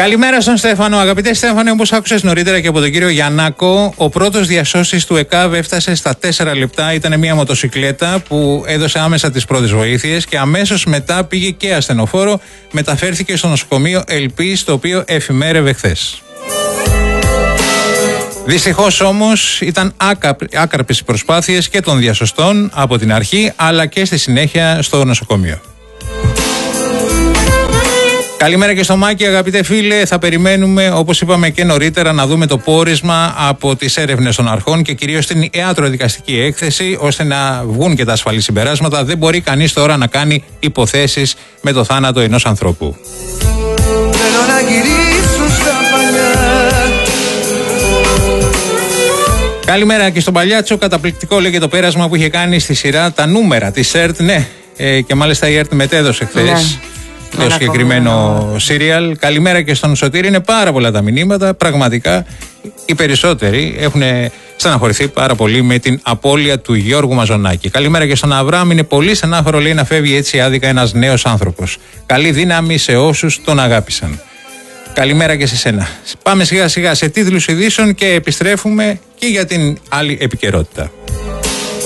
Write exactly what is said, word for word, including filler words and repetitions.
Καλημέρα στον Στέφανο. Αγαπητέ Στέφανε, όπως άκουσες νωρίτερα και από τον κύριο Γιαννάκο, ο πρώτος διασώσης του ΕΚΑΒ έφτασε στα τέσσερα λεπτά. Ήταν μια μοτοσικλέτα που έδωσε άμεσα τις πρώτες βοήθειες και αμέσως μετά πήγε και ασθενοφόρο. Μεταφέρθηκε στο νοσοκομείο Ελπής, το οποίο εφημέρευε χθες. Δυστυχώς όμως ήταν άκαρπες οι προσπάθειες και των διασωστών από την αρχή αλλά και στη συνέχεια στο νοσοκομείο. Καλημέρα και στο Μάκη, αγαπητέ φίλε. Θα περιμένουμε, όπως είπαμε και νωρίτερα, να δούμε το πόρισμα από τις έρευνες των αρχών και κυρίως την ιατροδικαστική έκθεση, ώστε να βγουν και τα ασφαλή συμπεράσματα. Δεν μπορεί κανείς τώρα να κάνει υποθέσεις με το θάνατο ενός ανθρώπου. Καλημέρα και στον Παλιάτσο. Καταπληκτικό λέγεται το πέρασμα που είχε κάνει στη σειρά τα νούμερα της ΕΡΤ. Ναι, ε, και μάλιστα η ΕΡΤ μετέδωσε χθες. Ναι. Το συγκεκριμένο σύριαλ. Καλημέρα και στον Σωτήρη. Είναι πάρα πολλά τα μηνύματα. Πραγματικά οι περισσότεροι έχουν στεναχωρηθεί πάρα πολύ με την απώλεια του Γιώργου Μαζονάκη. Καλημέρα και στον Αβραάμ. Είναι πολύ στενάχωρο, λέει, να φεύγει έτσι άδικα ένας νέος άνθρωπος. Καλή δύναμη σε όσους τον αγάπησαν. Καλημέρα και σε σένα. Πάμε σιγά σιγά σε τίτλους ειδήσεων και επιστρέφουμε και για την άλλη επικαιρότητα.